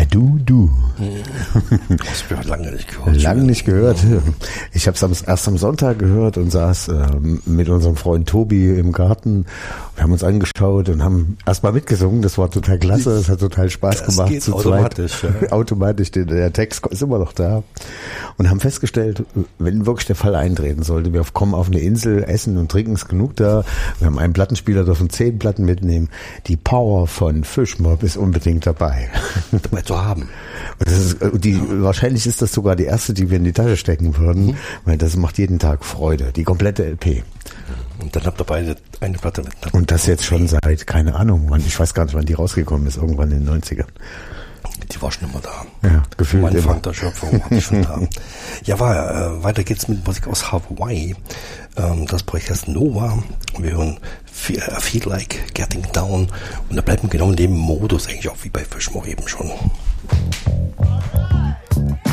Du. Das habe ich lange nicht gehört. Lange nicht gehört. Ich habe es erst am Sonntag gehört und saß mit unserem Freund Tobi im Garten. Wir haben uns angeschaut und haben erstmal mitgesungen. Das war total klasse. Das hat total Spaß gemacht. Geht zu automatisch. Zweit. Automatisch. Der Text ist immer noch da. Und haben festgestellt, wenn wirklich der Fall eintreten sollte, wir kommen auf eine Insel, essen und trinken ist genug da. Wir haben einen Plattenspieler, dürfen 10 Platten mitnehmen. Die Power von Fischmob ist unbedingt dabei. Dabei zu haben. Wahrscheinlich ist das sogar die erste, die wir in die Tasche stecken würden, weil das macht jeden Tag Freude. Die komplette LP. Und dann habt ihr beide eine Platte mit. Und das jetzt schon seit, keine Ahnung, ich weiß gar nicht, wann die rausgekommen ist, irgendwann in den 90ern. Die war schon immer da. Ja, gefühlt Mein immer. Anfang der Schöpfung war die schon da. Ja, weiter geht's mit Musik aus Hawaii. Das Projekt heißt Nova. Wir hören Feel Like Getting Down. Und da bleibt man genau in dem Modus eigentlich auch wie bei Fischmob eben schon.